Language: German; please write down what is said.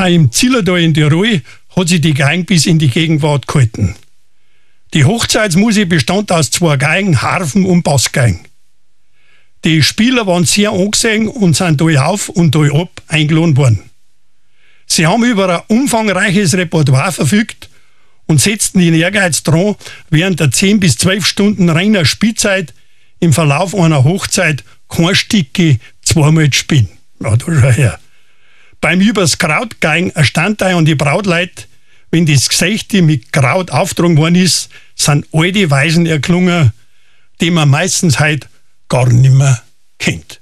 Auch im Zillertal in Tirol hat sich die Geigen bis in die Gegenwart gehalten. Die Hochzeitsmusik bestand aus 2 Geigen, Harfen und Bassgeigen. Die Spieler waren sehr angesehen und sind auf und ab eingeladen worden. Sie haben über ein umfangreiches Repertoire verfügt und setzten den Ehrgeiz dran, während der 10 bis 12 Stunden reiner Spielzeit im Verlauf einer Hochzeit kein Stücke zweimal zu spielen. Ja, da schau her. Beim übers Kraut geigen ein Standteil an die Brautleute, wenn das Gesicht mit Kraut aufgetragen worden ist, sind alte Weisen erklungen, die man meistens heute gar nicht mehr kennt.